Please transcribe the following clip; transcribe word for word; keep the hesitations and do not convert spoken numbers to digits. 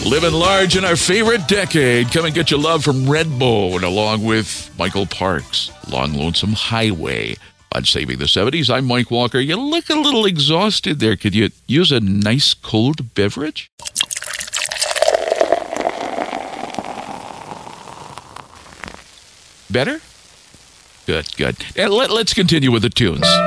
Living large in our favorite decade. Come and get your love from Redbone, along with Michael Parks, Long Lonesome Highway. On Saving the seventies, I'm Mike Walker. You look a little exhausted there. Could you use a nice cold beverage? Better? Good, good. And let, let's continue with the tunes.